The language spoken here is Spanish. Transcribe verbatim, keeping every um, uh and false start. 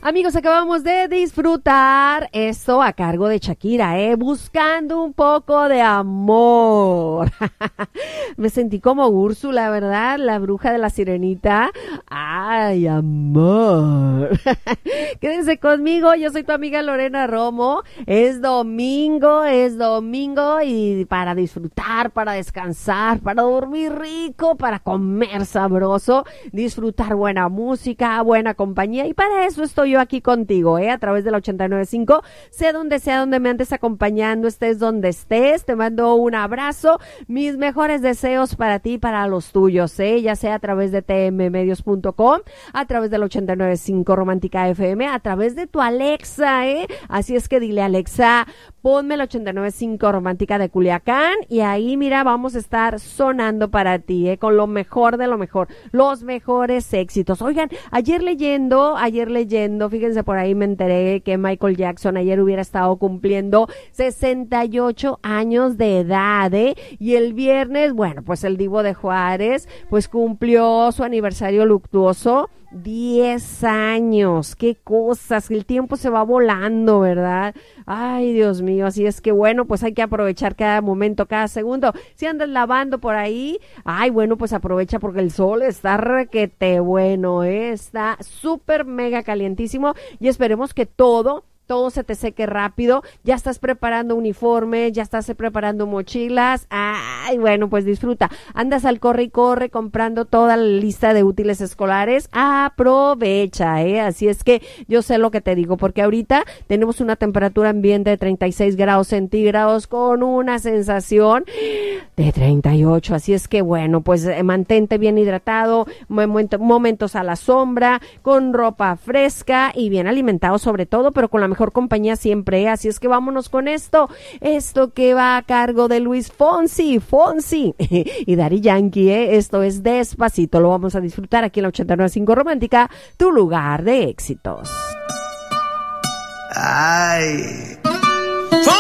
Amigos, acabamos de disfrutar esto a cargo de Shakira, ¿eh? Buscando un poco de amor. Me sentí como Úrsula, ¿verdad? La bruja de la sirenita. ¡Ay, amor! Quédense conmigo, yo soy tu amiga Lorena Romo. Es domingo, es domingo y para disfrutar, para descansar, para dormir rico, para comer sabroso, disfrutar buena música, buena compañía, y para eso estoy yo aquí contigo, ¿eh? A través de la ochenta y nueve punto cinco. Sé donde sea donde me andes acompañando, estés donde estés, te mando un abrazo, mis mejores deseos para ti y para los tuyos, ¿eh? Ya sea a través de t m medios punto com, a través del ochenta y nueve punto cinco Romántica F M, a través de tu Alexa, ¿eh? Así es que dile, Alexa, ponme el ochenta y nueve punto cinco Romántica de Culiacán, y ahí, mira, vamos a estar sonando para ti, ¿eh? Con lo mejor de lo mejor, los mejores éxitos. Oigan, ayer leyendo, ayer leyendo, fíjense, por ahí me enteré que Michael Jackson ayer hubiera estado cumpliendo sesenta y ocho años de edad, ¿eh? Y el viernes, bueno, pues el Divo de Juárez, pues cumplió su aniversario luctuoso, diez años. Qué cosas, el tiempo se va volando, ¿verdad? Ay, Dios mío, así es que bueno, pues hay que aprovechar cada momento, cada segundo. Si andas lavando por ahí, ay, bueno, pues aprovecha porque el sol está requete bueno, ¿eh? Está súper mega calientísimo y esperemos que todo todo se te seque rápido. Ya estás preparando uniformes, ya estás preparando mochilas. Ay, bueno, pues disfruta. Andas al corre y corre comprando toda la lista de útiles escolares. Aprovecha, ¿eh? Así es que yo sé lo que te digo, porque ahorita tenemos una temperatura ambiente de treinta y seis grados centígrados con una sensación de treinta y ocho. Así es que bueno, pues eh, mantente bien hidratado, momento, momentos a la sombra, con ropa fresca y bien alimentado sobre todo, pero con la mejor compañía siempre, así es que vámonos con esto, esto que va a cargo de Luis Fonsi, Fonsi y Daddy Yankee, ¿eh? Esto es Despacito, lo vamos a disfrutar aquí en la ochenta y nueve punto cinco Romántica, tu lugar de éxitos. Ay,